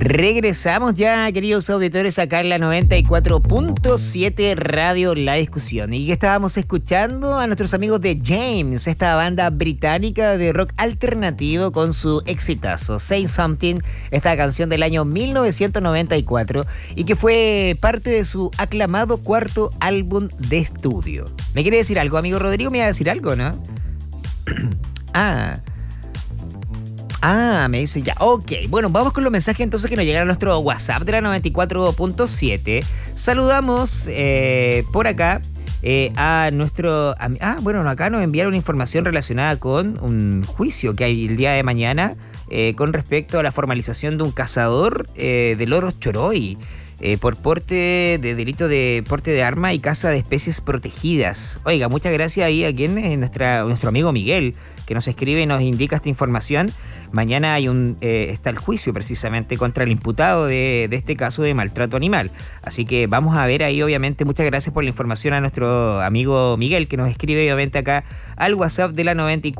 Regresamos ya, queridos auditores, acá en la 94.7 Radio La Discusión. Y que estábamos escuchando a nuestros amigos de James, esta banda británica de rock alternativo con su exitazo Say Something, esta canción del año 1994 y que fue parte de su aclamado cuarto álbum de estudio. ¿Me quiere decir algo, amigo Rodrigo? ¿Me iba a decir algo, no? Me dice ya. Ok, bueno, vamos con los mensajes entonces que nos llegaron a nuestro WhatsApp de la 94.7. Saludamos por acá a nuestro... acá nos enviaron información relacionada con un juicio que hay el día de mañana con respecto a la formalización de un cazador de loros choroy. Por porte de delito de porte de arma y caza de especies protegidas. Oiga, muchas gracias ahí a quien es nuestro amigo Miguel, que nos escribe y nos indica esta información. Mañana hay está el juicio precisamente contra el imputado de este caso de maltrato animal. Así que vamos a ver ahí, obviamente, muchas gracias por la información a nuestro amigo Miguel, que nos escribe obviamente acá al WhatsApp de la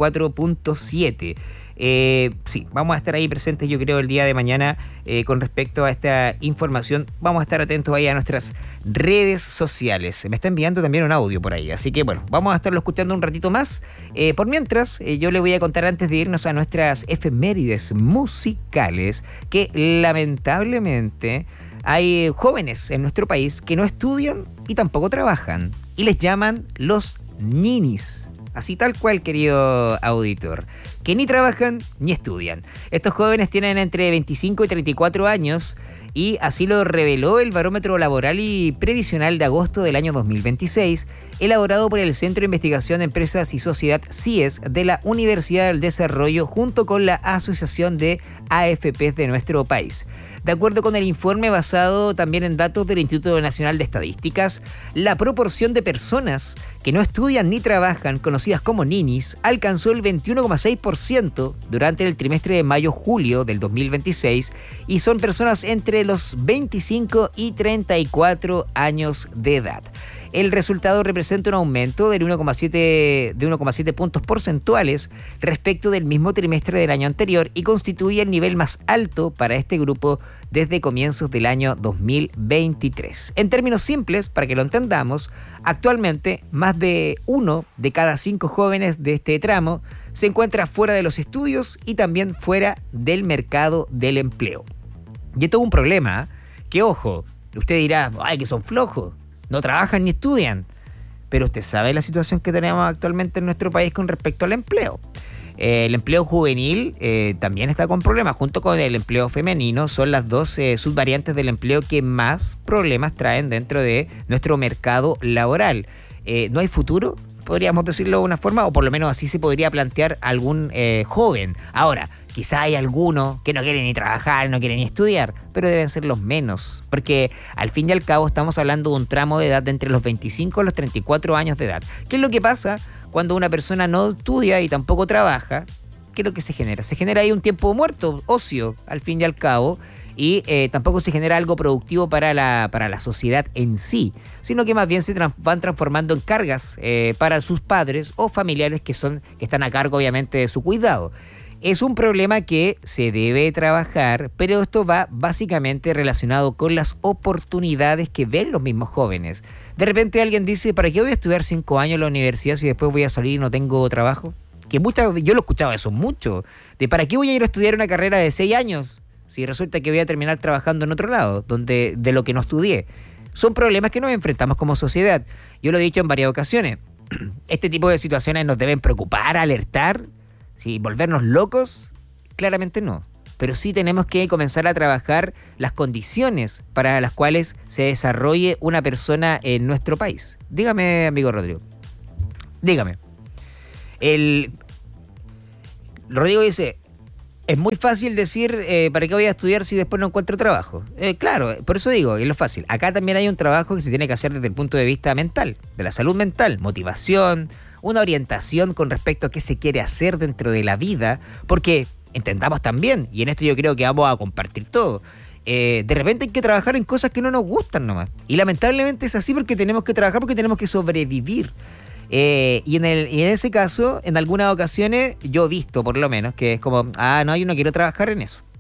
94.7. Sí, vamos a estar ahí presentes yo creo el día de mañana con respecto a esta información. Vamos a estar atentos ahí a nuestras redes sociales. Me está enviando también un audio por ahí, así que bueno, vamos a estarlo escuchando un ratito más. Por mientras, yo le voy a contar antes de irnos a nuestras efemérides musicales que lamentablemente hay jóvenes en nuestro país que no estudian y tampoco trabajan y les llaman los ninis. Así tal cual, querido auditor, que ni trabajan ni estudian. Estos jóvenes tienen entre 25 y 34 años y así lo reveló el Barómetro Laboral y Previsional de agosto del año 2026, elaborado por el Centro de Investigación de Empresas y Sociedad CIES de la Universidad del Desarrollo junto con la Asociación de AFPs de nuestro país. De acuerdo con el informe basado también en datos del Instituto Nacional de Estadísticas, la proporción de personas que no estudian ni trabajan, conocidas como ninis, alcanzó el 21,6% durante el trimestre de mayo-julio del 2026 y son personas entre los 25 y 34 años de edad. El resultado representa un aumento del 1,7 puntos porcentuales respecto del mismo trimestre del año anterior y constituye el nivel más alto para este grupo desde comienzos del año 2023. En términos simples, para que lo entendamos, actualmente más de 1 de cada 5 jóvenes de este tramo se encuentra fuera de los estudios y también fuera del mercado del empleo. Y esto es un problema, que ojo, usted dirá, ay, que son flojos. No trabajan ni estudian, pero usted sabe la situación que tenemos actualmente en nuestro país con respecto al empleo. El empleo juvenil también está con problemas, junto con el empleo femenino, son las dos subvariantes del empleo que más problemas traen dentro de nuestro mercado laboral. ¿No hay futuro? Podríamos decirlo de una forma, o por lo menos así se podría plantear algún joven. Ahora, quizá hay algunos que no quieren ni trabajar, no quieren ni estudiar, pero deben ser los menos, porque al fin y al cabo estamos hablando de un tramo de edad de entre los 25 y los 34 años de edad. ¿Qué es lo que pasa cuando una persona no estudia y tampoco trabaja? ¿Qué es lo que se genera? Se genera ahí un tiempo muerto, ocio, al fin y al cabo, y tampoco se genera algo productivo para la sociedad en sí, sino que más bien se van transformando en cargas para sus padres o familiares que están a cargo obviamente de su cuidado. Es un problema que se debe trabajar, pero esto va básicamente relacionado con las oportunidades que ven los mismos jóvenes. De repente alguien dice, ¿para qué voy a estudiar 5 años en la universidad si después voy a salir y no tengo trabajo? Yo lo he escuchado eso mucho, de ¿para qué voy a ir a estudiar una carrera de 6 años si resulta que voy a terminar trabajando en otro lado, de lo que no estudié? Son problemas que nos enfrentamos como sociedad. Yo lo he dicho en varias ocasiones. Este tipo de situaciones nos deben preocupar, alertar. Si volvernos locos, claramente no. Pero sí tenemos que comenzar a trabajar las condiciones para las cuales se desarrolle una persona en nuestro país. Dígame, amigo Rodrigo. Dígame. Rodrigo dice, es muy fácil decir, ¿para qué voy a estudiar si después no encuentro trabajo? Claro, por eso digo, es lo fácil. Acá también hay un trabajo que se tiene que hacer desde el punto de vista mental, de la salud mental, motivación, una orientación con respecto a qué se quiere hacer dentro de la vida, porque entendamos también, y en esto yo creo que vamos a compartir todo, de repente hay que trabajar en cosas que no nos gustan nomás, y lamentablemente es así porque tenemos que trabajar, porque tenemos que sobrevivir. Y en ese caso, en algunas ocasiones, yo he visto por lo menos que es como, no, yo no quiero trabajar en eso.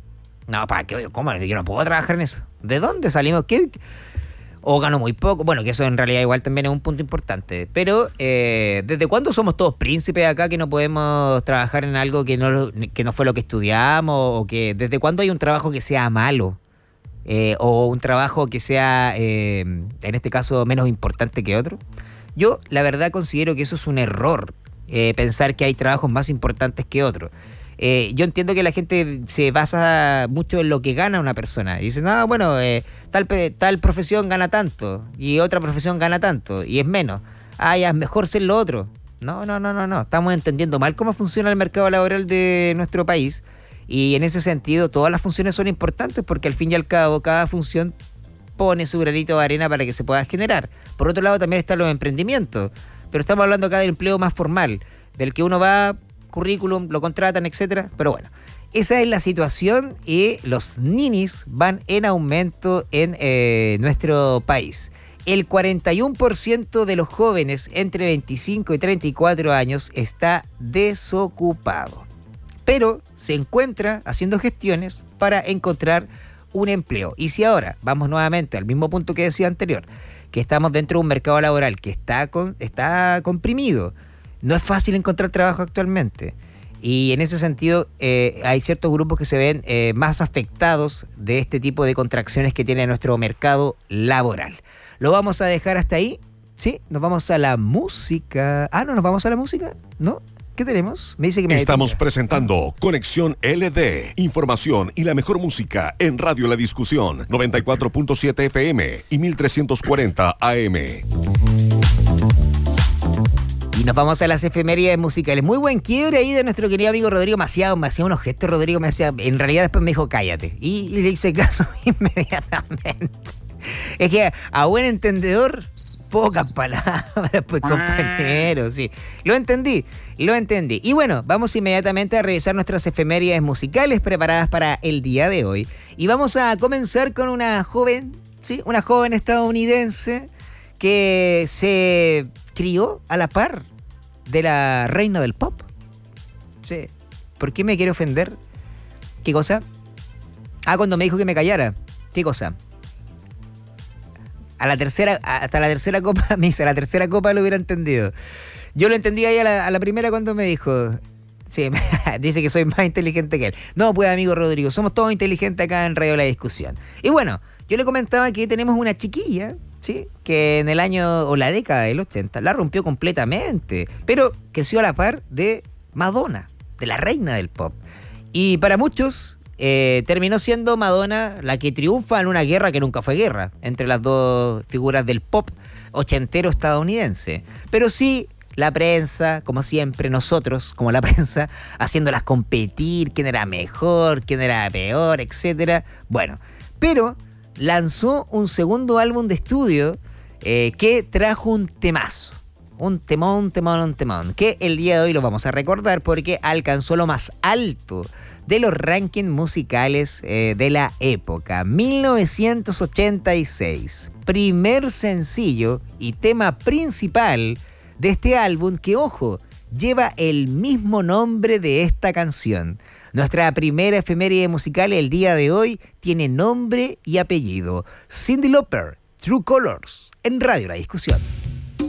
No, ¿para qué? ¿Cómo? Yo no puedo trabajar en eso. ¿De dónde salimos? ¿Qué? O gano muy poco. Bueno, que eso en realidad igual también es un punto importante. Pero, ¿desde cuándo somos todos príncipes acá que no podemos trabajar en algo que no fue lo que estudiamos? O que ¿desde cuándo hay un trabajo que sea malo? O un trabajo que sea, en este caso, menos importante que otro. Yo, la verdad, considero que eso es un error, pensar que hay trabajos más importantes que otros. Yo entiendo que la gente se basa mucho en lo que gana una persona. Y dice, no, bueno, tal profesión gana tanto y otra profesión gana tanto y es menos. Ah, ya es mejor ser lo otro. No. Estamos entendiendo mal cómo funciona el mercado laboral de nuestro país y en ese sentido todas las funciones son importantes porque al fin y al cabo cada función pone su granito de arena para que se pueda generar. Por otro lado también están los emprendimientos, pero estamos hablando acá del empleo más formal, del que uno va, currículum, lo contratan, etcétera. Pero bueno, esa es la situación y los ninis van en aumento en nuestro país. El 41% de los jóvenes entre 25 y 34 años está desocupado, pero se encuentra haciendo gestiones para encontrar un empleo. Y si ahora vamos nuevamente al mismo punto que decía anterior, que estamos dentro de un mercado laboral que está comprimido, no es fácil encontrar trabajo actualmente. Y en ese sentido hay ciertos grupos que se ven más afectados de este tipo de contracciones que tiene nuestro mercado laboral. Lo vamos a dejar hasta ahí. ¿Sí? Nos vamos a la música. Ah, ¿no nos vamos a la música? ¿No? ¿Qué tenemos? Me dice que Estamos presentando Conexión LD. Información y la mejor música en Radio La Discusión. 94.7 FM y 1340 AM. Y nos vamos a las efemérides musicales. Muy buen quiebre ahí de nuestro querido amigo Rodrigo Maciado. Me hacía unos gestos, Rodrigo me hacía... En realidad después me dijo, cállate. Y le hice caso inmediatamente. Es que a buen entendedor, pocas palabras, pues compañero, sí. Lo entendí. Y bueno, vamos inmediatamente a revisar nuestras efemérides musicales preparadas para el día de hoy. Y vamos a comenzar con una joven, ¿sí? Una joven estadounidense que se crió a la par de la reina del pop. Sí. ¿Por qué me quiere ofender? ¿Qué cosa? Ah, cuando me dijo que me callara. ¿Qué cosa? Hasta la tercera copa, me dice, a la tercera copa lo hubiera entendido. Yo lo entendí ahí a la primera cuando me dijo. Sí, dice que soy más inteligente que él. No, pues amigo Rodrigo, somos todos inteligentes acá en Radio La Discusión. Y bueno, yo le comentaba que tenemos una chiquilla, ¿sí? Que en el año o la década del 80 la rompió completamente, pero creció a la par de Madonna, de la reina del pop. Y para muchos terminó siendo Madonna la que triunfa en una guerra que nunca fue guerra entre las dos figuras del pop ochentero estadounidense. Pero sí, la prensa, como siempre, nosotros, como la prensa, haciéndolas competir, quién era mejor, quién era peor, etcétera. Bueno, pero lanzó un segundo álbum de estudio que trajo un temazo. Un temón, que el día de hoy lo vamos a recordar porque alcanzó lo más alto de los rankings musicales de la época. 1986, primer sencillo y tema principal de este álbum que, ojo, lleva el mismo nombre de esta canción. Nuestra primera efeméride musical el día de hoy tiene nombre y apellido. Cyndi Lauper, True Colors, en Radio La Discusión.